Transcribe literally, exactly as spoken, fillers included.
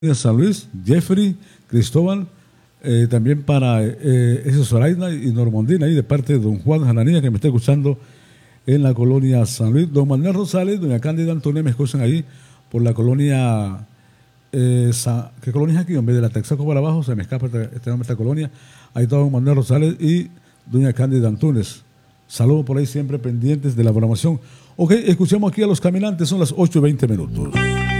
San Luis, Jeffrey, Cristóbal, eh, también para eh, ese Zoraida y Normandina, ahí de parte de don Juan Jananía, que me está escuchando en la colonia San Luis. Don Manuel Rosales, doña Cándida Antonia, me escuchan ahí por la colonia, eh, Sa, ¿qué colonia es aquí? En vez de la Texaco para abajo, se me escapa este, este nombre de esta colonia. Ahí está don Manuel Rosales y doña Cándida Antunes. Saludos por ahí, siempre pendientes de la programación. Ok, escuchemos aquí a los caminantes, son las ocho y veinte minutos.